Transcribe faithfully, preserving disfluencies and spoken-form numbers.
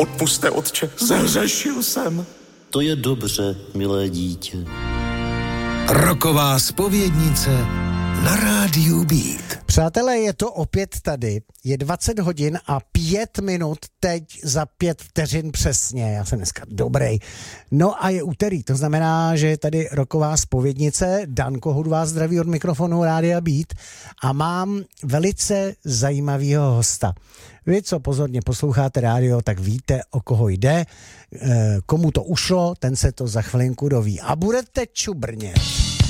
Odpusťte, otče, zahřešil jsem. To je dobře, milé dítě. Roková zpovědnice na rádiu Beat. Přátelé, je to opět tady. Je dvacet hodin a pět minut teď za pět vteřin přesně. Já jsem dneska dobrý. No a je úterý, to znamená, že je tady roková zpovědnice. Dan Kohut vás zdraví od mikrofonu Rádia Beat a mám velice zajímavého hosta. Vy, co pozorně posloucháte rádio, tak víte, o koho jde. Komu to ušlo, ten se to za chvilinku doví. A budete čubrnět.